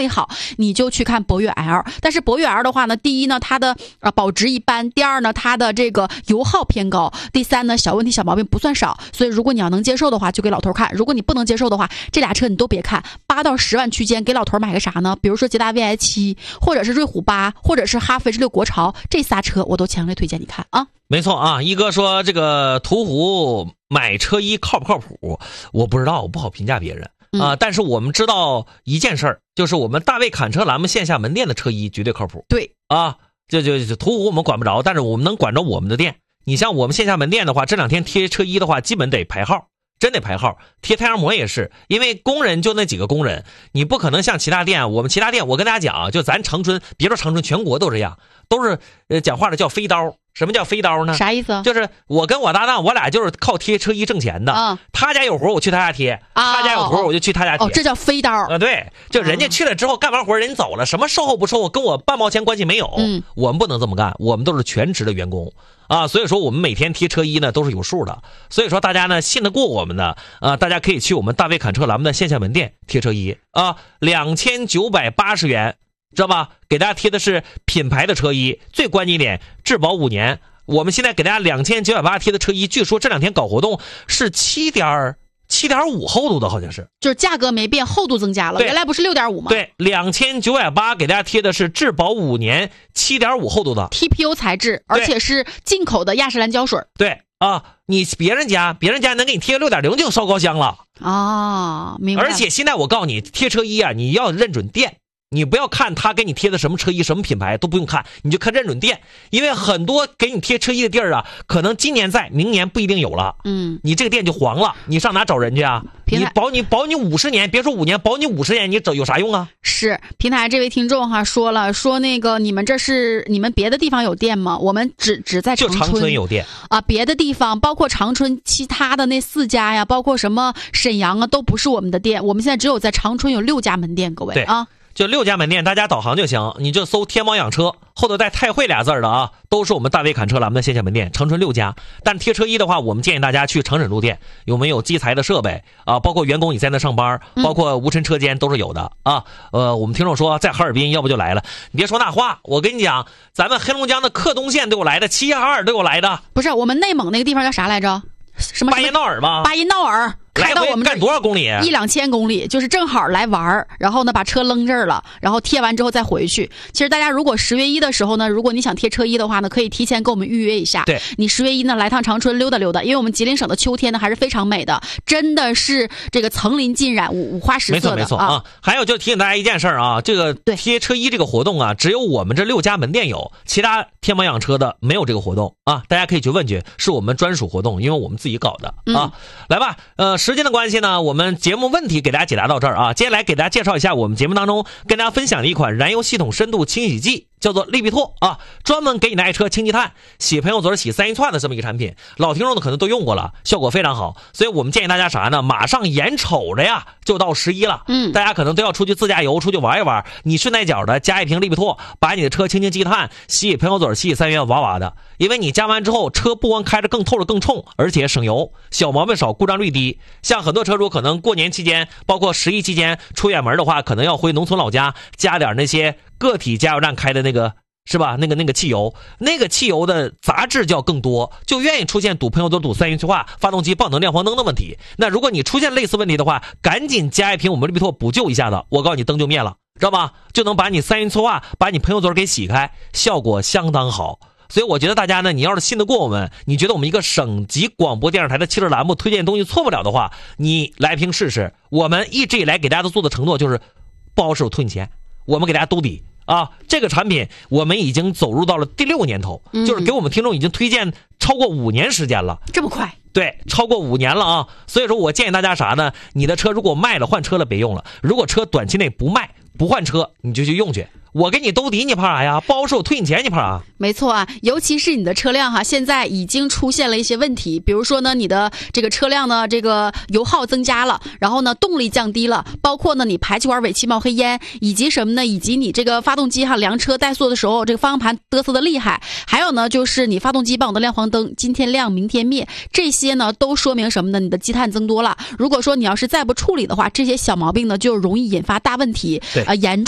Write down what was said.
为好，你就去看博越 L。但是博越 L 的话呢，第一呢，它的保值一般；第二呢，它的这个油耗偏高；第三呢，小问题小毛病不算少。所以如果你要能接受的话，就给老头看；如果你不能接受的话，这俩车你都别看。8到10万区间，给老头买个啥呢？比如说捷达 VI7，或者是瑞虎8，或者是哈弗 H6 国潮，这仨车我都强烈推荐你看啊。 没错啊，一哥说这个途虎买车衣靠不靠谱？我不知道，我不好评价别人啊。但是我们知道一件事儿，就是我们大卫侃车栏目线下门店的车衣绝对靠谱。 对啊，就途虎我们管不着，但是我们能管着我们的店。你像我们线下门店的话，这2天贴车衣的话，基本得排号。真得排号，贴太阳膜也是，因为工人就那几个工人，你不可能像其他店，我们其他店，我跟大家讲，就咱长春，别说长春，全国都这样，都是讲话的叫飞刀。什么叫飞刀呢？ 啥意思？ 就是我跟我搭档，我俩就是靠贴车衣挣钱的。他家有活我去他家贴，他家有活我就去他家贴。 这叫飞刀啊！对，就人家去了之后干完活人走了，什么售后不售后跟我半毛钱关系没有。我们不能这么干，我们都是全职的员工啊，所以说我们每天贴车衣呢都是有数的。所以说大家呢信得过我们的啊，大家可以去我们大卫侃车栏目的线下门店贴车衣啊，2980元。知道吧？给大家贴的是品牌的车衣，最关键一点，质保5年。我们现在给大家2980贴的车衣，据说这2天搞活动是7.5厚度的，好像是， 就是价格没变，厚度增加了，原来不是6.5吗？ 对，2980给大家贴的是质保5年7.5厚度的 TPU 材质，而且是进口的亚视兰胶水。 对啊，你别人家能给你贴6.0就烧高香了啊，明白了。 而且现在我告诉你，贴车衣啊，你要认准店。你不要看他给你贴的什么车衣什么品牌都不用看，你就看认准店，因为很多给你贴车衣的地儿啊，可能今年在，明年不一定有了。你这个店就黄了，你上哪找人去啊？你保你50年，别说5年，保你50年，你有啥用啊？ 是平台这位听众哈说了，说那个你们别的地方有店吗？我们只在长春， 就长春有店啊，别的地方包括长春其他的那4家呀，包括什么沈阳啊，都不是我们的店。我们现在只有在长春有6家门店，各位啊。 就6家门店，大家导航就行，你就搜天猫养车，后头带太会俩字的啊，都是我们大卫侃车栏目的线下门店，长春6家。但是贴车衣的话，我们建议大家去长沈路店，有没有机材的设备啊？包括员工你在那上班，包括无尘车间都是有的啊。我们听众说在哈尔滨，要不就来了。你别说那话，我跟你讲，咱们黑龙江的克东县都有来的，齐齐哈尔都有来的。 不是，我们内蒙那个地方叫啥来着？什么巴音淖尔吧？ 巴音淖尔。开到我们这干多少公里 ？1-2千公里，就是正好来玩，然后呢把车扔这儿了，然后贴完之后再回去。其实大家如果10月1的时候呢，如果你想贴车衣的话呢，可以提前跟我们预约一下。 对， 你10月1呢来趟长春溜达溜达，因为我们吉林省的秋天呢还是非常美的，真的是这个层林尽染，五花十色的。 没错啊。还有就提醒大家一件事啊，这个贴车衣这个活动啊，只有我们这6家门店有，其他天猫养车的没有这个活动啊。大家可以去问去，是我们专属活动，因为我们自己搞的啊。来吧，时间的关系呢，我们节目问题给大家解答到这儿啊。接下来给大家介绍一下我们节目当中跟大家分享的一款燃油系统深度清洗剂，叫做利必拓啊，专门给你的爱车清积碳、洗喷油嘴、洗3英寸的这么一个产品。老听众的可能都用过了，效果非常好，所以我们建议大家啥呢？马上眼瞅着呀就到11了，大家可能都要出去自驾游、出去玩一玩，你顺带脚的加一瓶利必拓，把你的车清积碳、洗喷油嘴、洗3元哇哇的。因为你加完之后，车不光开着更透着更冲，而且省油，小毛病少，故障率低。像很多车主可能过年期间，包括11期间出远门的话，可能要回农村老家加点那些个体加油站开的那个是吧？那个汽油，那个汽油的杂质就要更多，就愿意出现堵喷油嘴、堵3元化、发动机爆能亮黄灯的问题。那如果你出现类似问题的话，赶紧加一瓶我们利必拓补救一下子，我告诉你灯就灭了，知道吧？就能把你3元化、把你喷油嘴给洗开，效果相当好。所以我觉得大家呢，你要是信得过我们，你觉得我们一个省级广播电视台的汽车栏目推荐东西错不了的话，你来瓶试试。我们一直以来给大家都做的承诺就是不好使退你钱，我们给大家兜底啊。这个产品我们已经走入到了第6年头，就是给我们听众已经推荐超过5年时间了。 这么快？ 对，超过5年了啊。所以说我建议大家啥呢？你的车如果卖了换车了别用了，如果车短期内不卖不换车，你就去用去。我给你兜底，你怕啥呀？不好使我退你钱，你怕啥？ 没错啊，尤其是你的车辆哈，现在已经出现了一些问题，比如说呢，你的这个车辆呢，这个油耗增加了，然后呢，动力降低了，包括呢，你排气管尾气冒黑烟，以及什么呢？以及你这个发动机哈，凉车怠速的时候，这个方向盘嘚瑟的厉害，还有呢，就是你发动机爆的亮黄灯，今天亮明天灭，这些呢，都说明什么呢？你的积碳增多了。如果说你要是再不处理的话，这些小毛病呢，就容易引发大问题，严重。